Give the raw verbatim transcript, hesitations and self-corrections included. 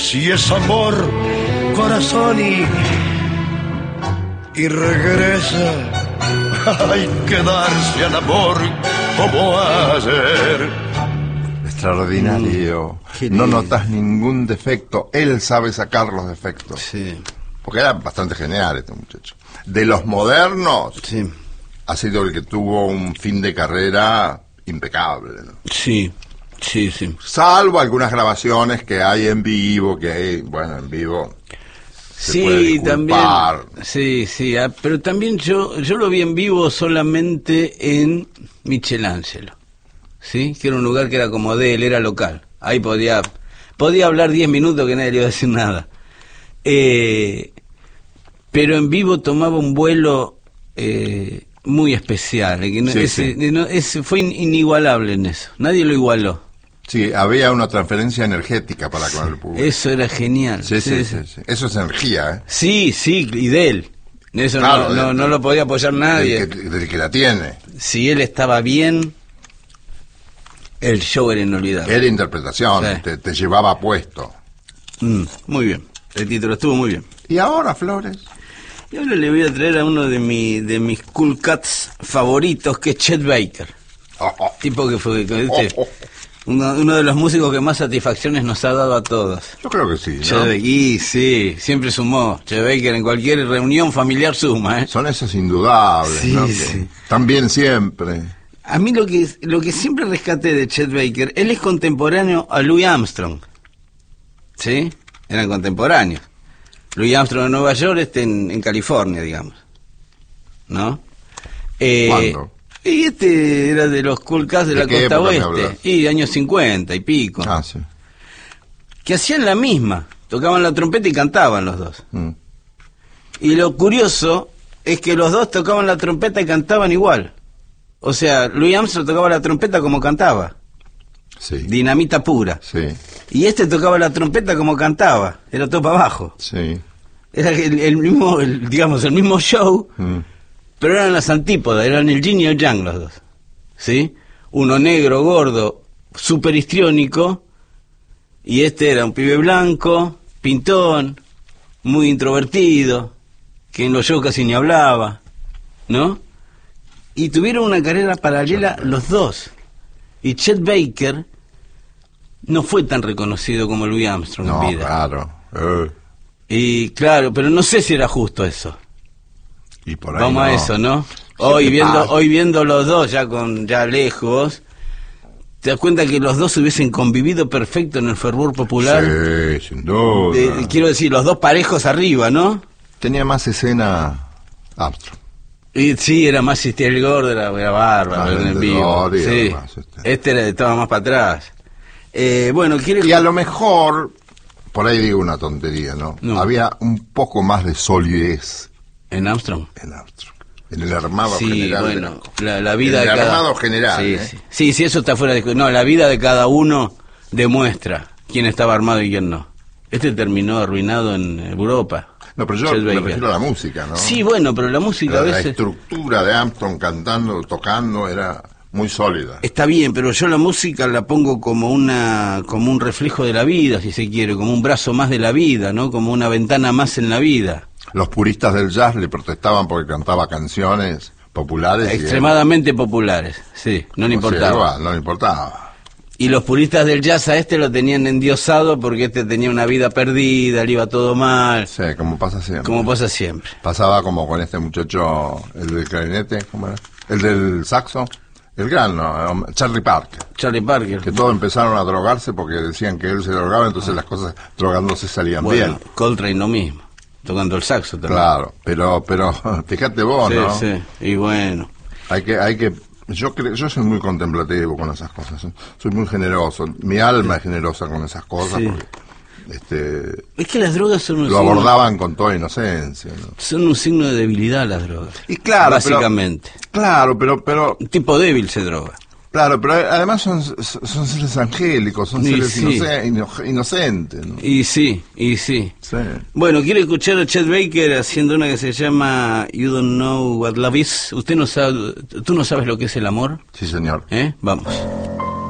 si es amor, corazón y, y regresa. Hay que darse al amor como ayer. Extraordinario. Mm, no notas ningún defecto. Él sabe sacar los defectos. Sí. Porque era bastante genial este muchacho. De los modernos, sí, ha sido el que tuvo un fin de carrera impecable, ¿no? Sí, sí, sí. Salvo algunas grabaciones que hay en vivo, que hay, bueno, en vivo se sí, puede disculpar. También, sí, sí, ah, pero también yo yo lo vi en vivo solamente en Michelangelo, ¿sí? Que era un lugar que era como de él, era local. Ahí podía podía hablar diez minutos que nadie le iba a decir nada. Eh, pero en vivo tomaba un vuelo eh, muy especial, que no, sí, ese, sí. No, ese fue in, inigualable en eso, nadie lo igualó. Sí, había una transferencia energética para con el público. Eso era genial. Sí, sí, sí, sí, sí. sí. Eso es energía, ¿eh? Sí, sí, y de él. Eso claro, no, no, de, no lo podía apoyar nadie. Del que, del que la tiene. Si él estaba bien, el show era inolvidable. Era interpretación, sí. te, te llevaba puesto. Mm, muy bien, el título estuvo muy bien. ¿Y ahora, Flores? Y ahora le voy a traer a uno de, mi, de mis cool cats favoritos, que es Chet Baker. Oh, oh. Tipo que fue, ¿viste? Oh, oh. Uno, uno de los músicos que más satisfacciones nos ha dado a todos. Yo creo que sí, ¿no? Chet Baker, y sí, siempre sumó. Chet Baker en cualquier reunión familiar suma, ¿eh? Son esos indudables, sí, ¿no? Sí. También siempre. A mí lo que lo que siempre rescaté de Chet Baker, él es contemporáneo a Louis Armstrong, ¿sí? Eran contemporáneos. Louis Armstrong en Nueva York, este en, en California, digamos, ¿no? Eh, ¿Cuándo? Y este era de los cool cats de, ¿De la qué costa época me oeste, hablas? y años cincuenta y pico, Ah, sí. que hacían la misma, tocaban la trompeta y cantaban los dos. Mm. Y lo curioso es que los dos tocaban la trompeta y cantaban igual. O sea, Louis Armstrong tocaba la trompeta como cantaba, Sí. dinamita pura. Sí, Y este tocaba la trompeta como cantaba, era todo para abajo. sí. Era el, el mismo, el, digamos, el mismo show, Mm. pero eran las antípodas, eran el yin y el yang los dos. ¿Sí? Uno negro, gordo, súper histriónico, y este era un pibe blanco, pintón, muy introvertido, que en los shows casi ni hablaba, ¿no? Y tuvieron una carrera paralela los dos. Y Chet Baker no fue tan reconocido como Louis Armstrong No, en vida. claro. Eh, Y claro, pero no sé si era justo eso. y por ahí Vamos no. a eso, ¿no? Sí, Hoy ¿qué viendo, pasa? hoy viendo los dos ya con ya lejos, te das cuenta que los dos hubiesen convivido perfecto en el fervor popular. Sí, sin duda. De- quiero decir, los dos parejos arriba, ¿no? Tenía más escena Armstrong. Y sí, era más este el gordo, era, era bárbaro Ah, en el el de vivo. Dory era Sí. más, este. Este era, estaba más para atrás. Eh, bueno, quiere Y a lo mejor, por ahí digo una tontería, ¿no? No. Había un poco más de solidez en Armstrong. en Armstrong. En el armado Sí, general. de bueno, la- la, la vida en de el cada... armado general, Sí, ¿eh? sí. sí, sí, eso está fuera de... No, la vida de cada uno demuestra quién estaba armado y quién no. Este terminó arruinado en Europa. No, pero yo Chet me Baker. refiero a la música, ¿no? Sí, bueno, pero la música la, a la veces... estructura de Armstrong cantando, tocando, era muy sólida. Está bien, pero yo la música la pongo como una como un reflejo de la vida, si se quiere, como un brazo más de la vida, ¿no? Como una ventana más en la vida. Los puristas del jazz le protestaban porque cantaba canciones populares. y él- Extremadamente populares, sí, no le o sea, importaba. igual, no le importaba. Y los puristas del jazz a este lo tenían endiosado porque este tenía una vida perdida, le iba todo mal, Sí, como pasa siempre. como pasa siempre. Pasaba como con este muchacho, el del clarinete, ¿cómo era? El del saxo, el gran, ¿no? Charlie Parker. Charlie Parker. Que todos empezaron a drogarse porque decían que él se drogaba, entonces las cosas drogándose salían Bueno, bien. Coltrane lo mismo, tocando el saxo también. Claro, pero, pero fíjate vos, Sí, ¿no? sí, y bueno. Hay que, hay que, yo creo, yo soy muy contemplativo con esas cosas, soy, soy muy generoso, mi alma es generosa con esas cosas, Sí. porque este, Es que las drogas son un lo signo, abordaban con toda inocencia, ¿no? son un signo de debilidad las drogas. Y claro, básicamente. pero, claro, pero, pero, Un tipo débil se droga. claro, pero además son, son seres angélicos, son Y seres sí. inoce- ino- inocentes, ¿no? Y sí, y sí. Sí. Bueno, quiero escuchar a Chet Baker haciendo una que se llama You Don't Know What Love Is. Usted no sabe, tú no sabes lo que es el amor, Sí, señor. ¿eh? Vamos.